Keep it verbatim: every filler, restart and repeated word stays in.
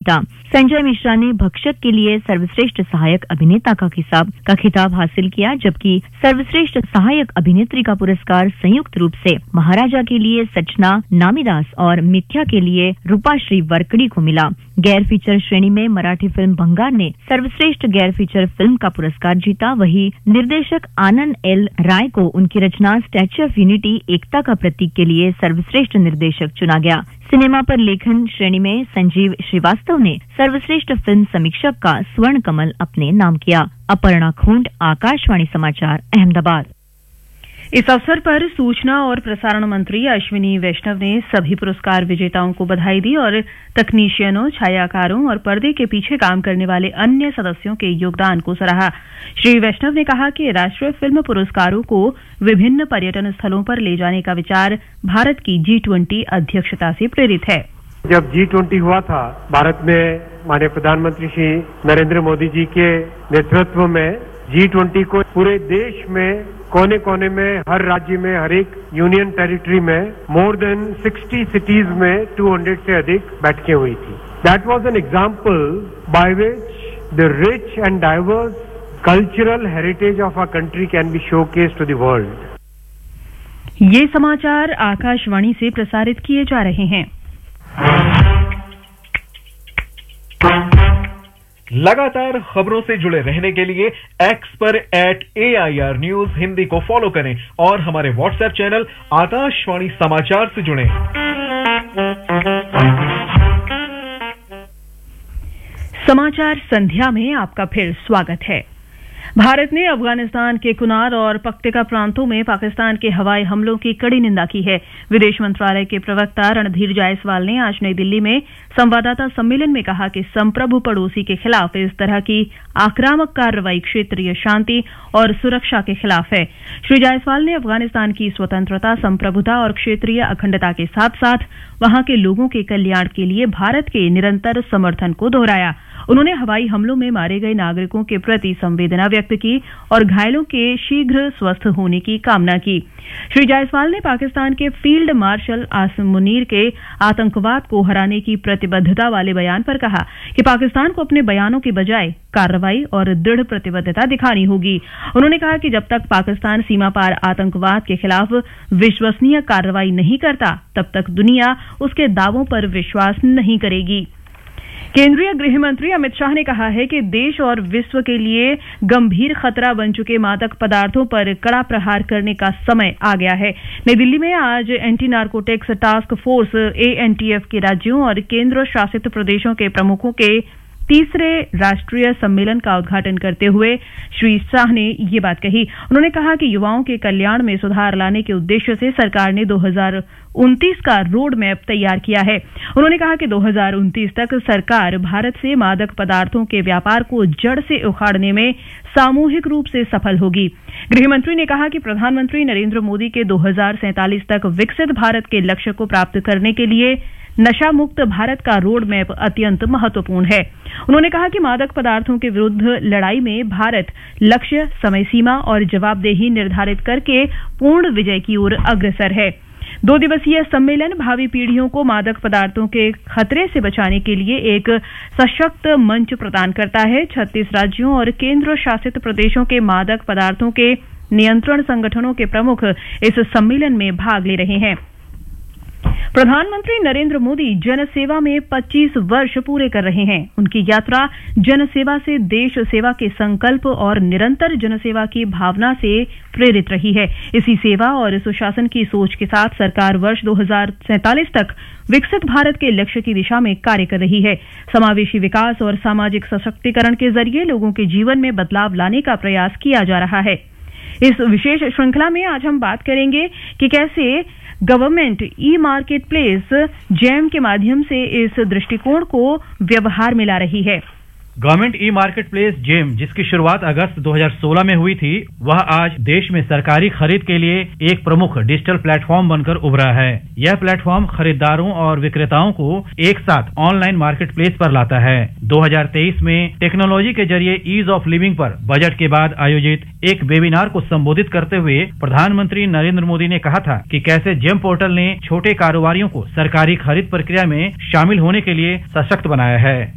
जीता। संजय मिश्रा ने भक्षक के लिए सर्वश्रेष्ठ सहायक अभिनेता का खिताब का खिताब हासिल किया, जबकि सर्वश्रेष्ठ सहायक अभिनेत्री का पुरस्कार संयुक्त रूप से महाराजा के लिए सचना नामीदास और मिथ्या के लिए रूपाश्री वरकड़ी को मिला। गैर फीचर श्रेणी में मराठी फिल्म भंगार ने सर्वश्रेष्ठ गैर फीचर फिल्म का पुरस्कार जीता। वहीं निर्देशक आनंद एल राय को उनकी रचना स्टैच्यू ऑफ यूनिटी एकता का प्रतीक के लिए सर्वश्रेष्ठ निर्देशक चुना गया। सिनेमा पर लेखन श्रेणी में संजीव श्रीवास्तव ने सर्वश्रेष्ठ फिल्म समीक्षक का स्वर्ण कमल अपने नाम किया। अपर्णा खूंट, आकाशवाणी समाचार, अहमदाबाद। इस अवसर पर सूचना और प्रसारण मंत्री अश्विनी वैष्णव ने सभी पुरस्कार विजेताओं को बधाई दी और तकनीशियनों, छायाकारों और पर्दे के पीछे काम करने वाले अन्य सदस्यों के योगदान को सराहा। श्री वैष्णव ने कहा कि राष्ट्रीय फिल्म पुरस्कारों को विभिन्न पर्यटन स्थलों पर ले जाने का विचार भारत की जी ट्वेंटी अध्यक्षता से प्रेरित है। जब जी ट्वेंटी हुआ था, भारत में माननीय प्रधानमंत्री श्री नरेंद्र मोदी जी के नेतृत्व में जी ट्वेंटी को पूरे देश में कोने कोने में, हर राज्य में, हर एक यूनियन टेरिटरी में मोर देन साठ सिटीज में दो सौ से अधिक बैठकें हुई थी। That was an example by which the rich and diverse cultural heritage of our country can be showcased to the world. ये समाचार आकाशवाणी से प्रसारित किए जा रहे हैं। लगातार खबरों से जुड़े रहने के लिए एक्स पर eight A I R news Hindi को फॉलो करें और हमारे व्हाट्सएप चैनल आकाशवाणी समाचार से जुड़ें। समाचार संध्या में आपका फिर स्वागत है। भारत ने अफगानिस्तान के कुनार और पक्तिका प्रांतों में पाकिस्तान के हवाई हमलों की कड़ी निंदा की है। विदेश मंत्रालय के प्रवक्ता रणधीर जायसवाल ने आज नई दिल्ली में संवाददाता सम्मेलन में कहा कि संप्रभु पड़ोसी के खिलाफ इस तरह की आक्रामक कार्रवाई क्षेत्रीय शांति और सुरक्षा के खिलाफ है। श्री जायसवाल ने अफगानिस्तान की स्वतंत्रता, संप्रभुता और क्षेत्रीय अखंडता के साथ साथ वहां के लोगों के कल्याण के लिए भारत के निरंतर समर्थन को दोहराया। उन्होंने हवाई हमलों में मारे गए नागरिकों के प्रति संवेदना व्यक्त की और घायलों के शीघ्र स्वस्थ होने की कामना की। श्री जायसवाल ने पाकिस्तान के फील्ड मार्शल आसिम मुनीर के आतंकवाद को हराने की प्रतिबद्धता वाले बयान पर कहा कि पाकिस्तान को अपने बयानों की बजाय कार्रवाई और दृढ़ प्रतिबद्धता दिखानी होगी। उन्होंने कहा कि जब तक पाकिस्तान सीमा पार आतंकवाद के खिलाफ विश्वसनीय कार्रवाई नहीं करता, तब तक दुनिया उसके दावों पर विश्वास नहीं करेगी। केंद्रीय गृह मंत्री अमित शाह ने कहा है कि देश और विश्व के लिए गंभीर खतरा बन चुके मादक पदार्थों पर कड़ा प्रहार करने का समय आ गया है। नई दिल्ली में आज anti narcotics task force A N T F के राज्यों और केंद्र शासित प्रदेशों के प्रमुखों के तीसरे राष्ट्रीय सम्मेलन का उद्घाटन करते हुए श्री शाह ने ये बात कही। उन्होंने कहा कि युवाओं के कल्याण में सुधार लाने के उद्देश्य से सरकार ने दो हज़ार उनतीस का रोड मैप तैयार किया है। उन्होंने कहा कि दो हज़ार उनतीस तक सरकार भारत से मादक पदार्थों के व्यापार को जड़ से उखाड़ने में सामूहिक रूप से सफल होगी। गृह मंत्री ने कहा कि प्रधानमंत्री नरेंद्र मोदी के दो हज़ार सैंतालीस तक विकसित भारत के लक्ष्य को प्राप्त करने के लिए नशा मुक्त भारत का रोड मैप अत्यंत महत्वपूर्ण है। उन्होंने कहा कि मादक पदार्थों के विरुद्ध लड़ाई में भारत लक्ष्य, समय सीमा और जवाबदेही निर्धारित करके पूर्ण विजय की ओर अग्रसर है। दो दिवसीय सम्मेलन भावी पीढ़ियों को मादक पदार्थों के खतरे से बचाने के लिए एक सशक्त मंच प्रदान करता है। छत्तीस राज्यों और केंद्र शासित प्रदेशों के मादक पदार्थों के नियंत्रण संगठनों के प्रमुख इस सम्मेलन में भाग ले रहे हैं। प्रधानमंत्री नरेंद्र मोदी जनसेवा में पच्चीस वर्ष पूरे कर रहे हैं। उनकी यात्रा जनसेवा से देश सेवा के संकल्प और निरंतर जनसेवा की भावना से प्रेरित रही है। इसी सेवा और सुशासन की सोच के साथ सरकार वर्ष दो हज़ार सैंतालीस तक विकसित भारत के लक्ष्य की दिशा में कार्य कर रही है। समावेशी विकास और सामाजिक सशक्तिकरण के जरिए लोगों के जीवन में बदलाव लाने का प्रयास किया जा रहा है। इस विशेष श्रृंखला में आज हम बात करेंगे कि कैसे government e market place jam के माध्यम से इस दृष्टिकोण को व्यवहार में ला रही है। Government e market place GeM, जिसकी शुरुआत अगस्त दो हज़ार सोलह में हुई थी, वह आज देश में सरकारी खरीद के लिए एक प्रमुख डिजिटल प्लेटफॉर्म बनकर उभरा है। यह प्लेटफॉर्म खरीदारों और विक्रेताओं को एक साथ ऑनलाइन मार्केट प्लेस पर लाता है। दो हज़ार तेईस में टेक्नोलॉजी के जरिए ईज ऑफ लिविंग पर बजट के बाद आयोजित एक वेबिनार को संबोधित करते हुए प्रधानमंत्री नरेंद्र मोदी ने कहा था कि कैसे जेम पोर्टल ने छोटे कारोबारियों को सरकारी खरीद प्रक्रिया में शामिल होने के लिए सशक्त बनाया है।